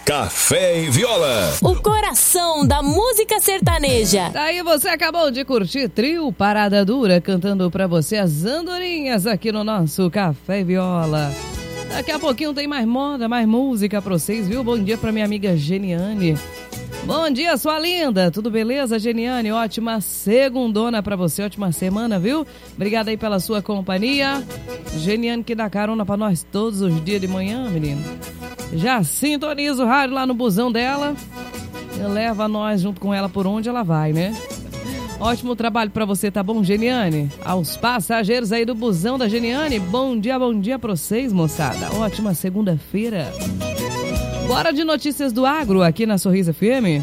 Café e Viola, o coração da música sertaneja. Daí você acabou de curtir Trio Parada Dura, cantando pra você as andorinhas aqui no nosso Café e Viola. Daqui a pouquinho tem mais moda, mais música pra vocês, viu? Bom dia pra minha amiga Geniane. Bom dia, sua linda. Tudo beleza, Geniane? Ótima segundona pra você, ótima semana, viu? Obrigada aí pela sua companhia. Geniane que dá carona pra nós todos os dias de manhã, menino. Já sintoniza o rádio lá no busão dela. Leva nós junto com ela por onde ela vai, né? Ótimo trabalho pra você, tá bom, Geniane? Aos passageiros aí do busão da Geniane, bom dia pra vocês, moçada. Ótima segunda-feira. Bora de notícias do agro aqui na Sorriso FM.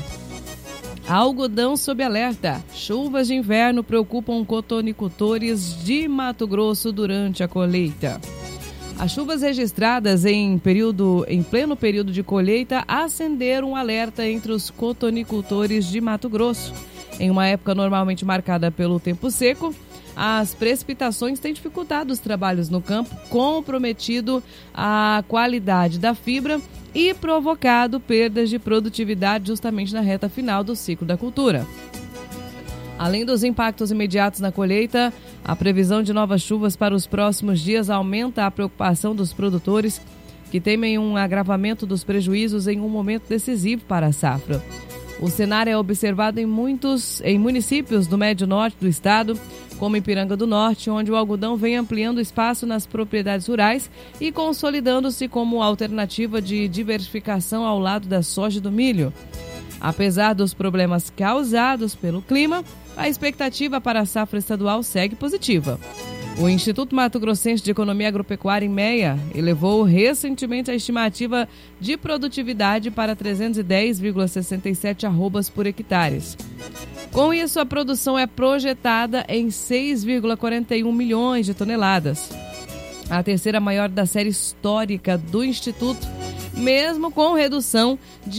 Algodão sob alerta. Chuvas de inverno preocupam cotonicultores de Mato Grosso durante a colheita. As chuvas registradas em pleno período de colheita acenderam um alerta entre os cotonicultores de Mato Grosso. Em uma época normalmente marcada pelo tempo seco, as precipitações têm dificultado os trabalhos no campo, comprometido a qualidade da fibra e provocado perdas de produtividade justamente na reta final do ciclo da cultura. Além dos impactos imediatos na colheita, a previsão de novas chuvas para os próximos dias aumenta a preocupação dos produtores que temem um agravamento dos prejuízos em um momento decisivo para a safra. O cenário é observado em municípios do Médio Norte do estado, como Ipiranga do Norte, onde o algodão vem ampliando espaço nas propriedades rurais e consolidando-se como alternativa de diversificação ao lado da soja e do milho. Apesar dos problemas causados pelo clima, a expectativa para a safra estadual segue positiva. O Instituto Mato Grossense de Economia Agropecuária, IMEA, elevou recentemente a estimativa de produtividade para 310,67 arrobas por hectare. Com isso, a produção é projetada em 6,41 milhões de toneladas, a terceira maior da série histórica do Instituto, mesmo com redução de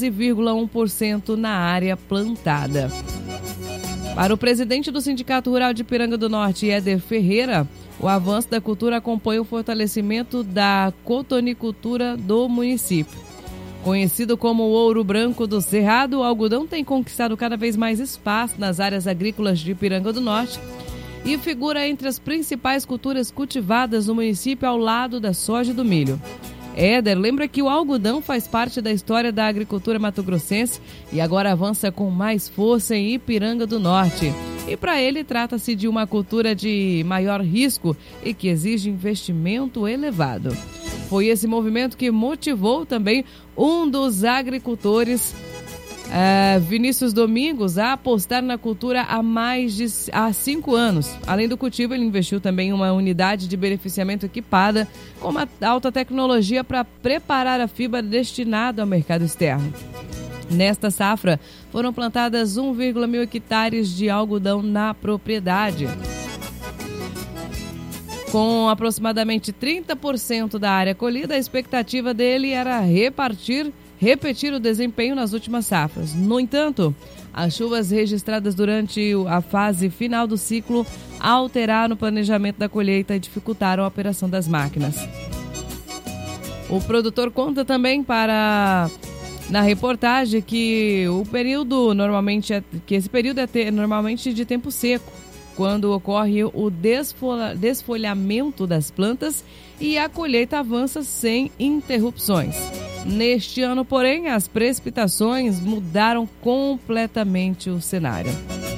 11,1% na área plantada. Para o presidente do Sindicato Rural de Ipiranga do Norte, Éder Ferreira, o avanço da cultura acompanha o fortalecimento da cotonicultura do município. Conhecido como o ouro branco do Cerrado, o algodão tem conquistado cada vez mais espaço nas áreas agrícolas de Ipiranga do Norte e figura entre as principais culturas cultivadas no município ao lado da soja e do milho. Éder lembra que o algodão faz parte da história da agricultura mato-grossense e agora avança com mais força em Ipiranga do Norte. E para ele trata-se de uma cultura de maior risco e que exige investimento elevado. Foi esse movimento que motivou também um dos agricultores, Vinícius Domingos, a apostar na cultura há 5 anos. Além do cultivo, ele investiu também em uma unidade de beneficiamento equipada com uma alta tecnologia para preparar a fibra destinada ao mercado externo. Nesta safra, foram plantadas 1,1 hectares de algodão na propriedade. Com aproximadamente 30% da área colhida, a expectativa dele era repetir o desempenho nas últimas safras. No entanto, as chuvas registradas durante a fase final do ciclo alteraram o planejamento da colheita e dificultaram a operação das máquinas. O produtor conta também na reportagem que esse período é normalmente de tempo seco, quando ocorre o desfolhamento das plantas e a colheita avança sem interrupções. Neste ano, porém, as precipitações mudaram completamente o cenário.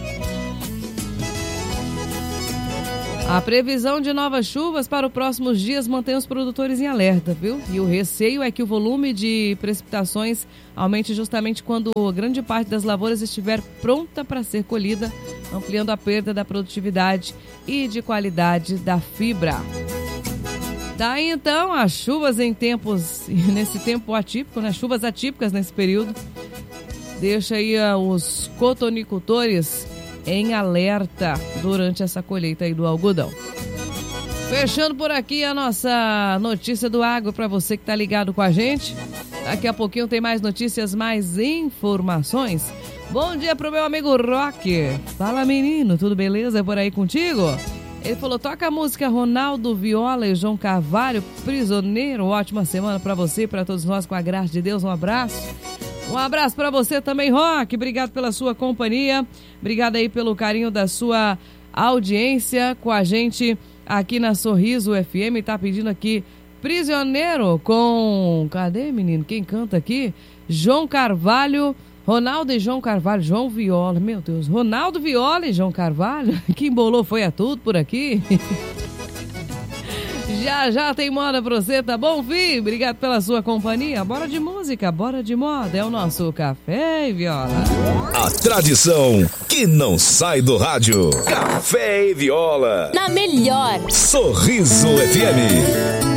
A previsão de novas chuvas para os próximos dias mantém os produtores em alerta, viu? E o receio é que o volume de precipitações aumente justamente quando grande parte das lavouras estiver pronta para ser colhida, ampliando a perda da produtividade e de qualidade da fibra. Daí então as chuvas nesse tempo atípico, né? Chuvas atípicas nesse período, deixa aí os cotonicultores em alerta durante essa colheita aí do algodão. Fechando por aqui a nossa notícia do agro para você que tá ligado com a gente. Daqui a pouquinho tem mais notícias, mais informações. Bom dia pro meu amigo Rock. Fala, menino, tudo beleza por aí contigo? Ele falou, toca a música Ronaldo Viola e João Carvalho, Prisioneiro. Ótima semana pra você e pra todos nós, com a graça de Deus. Um abraço. Um abraço pra você também, Rock. Obrigado pela sua companhia. Obrigado aí pelo carinho da sua audiência com a gente aqui na Sorriso FM. Tá pedindo aqui Prisioneiro com... Cadê, menino? Quem canta aqui? João Carvalho... Ronaldo e João Carvalho, João Viola, meu Deus, Ronaldo Viola e João Carvalho, que embolou foi a tudo por aqui. Já tem moda pra você, tá bom, filho? Obrigado pela sua companhia, bora de música, bora de moda, é o nosso Café e Viola. A tradição que não sai do rádio, Café e Viola. Na melhor. Sorriso FM.